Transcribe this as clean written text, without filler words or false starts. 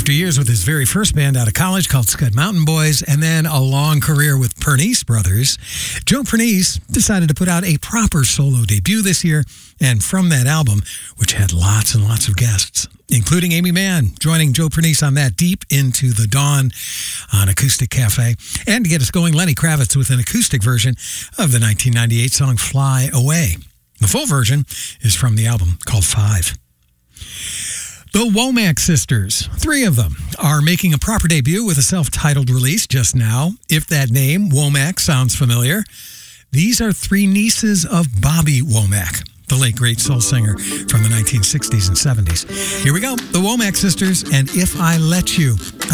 After years with his very first band out of college called Scud Mountain Boys, and then a long career with Pernice Brothers, Joe Pernice decided to put out a proper solo debut this year. And from that album, which had lots and lots of guests, including Amy Mann, joining Joe Pernice on that Deep Into the Dawn on Acoustic Cafe. And to get us going, Lenny Kravitz with an acoustic version of the 1998 song Fly Away. The full version is from the album called Five. The Womack Sisters, 3 of them, are making a proper debut with a self-titled release just now. If that name, Womack, sounds familiar, these are 3 nieces of Bobby Womack, the late great soul singer from the 1960s and 70s. Here we go, the Womack Sisters and If I Let You.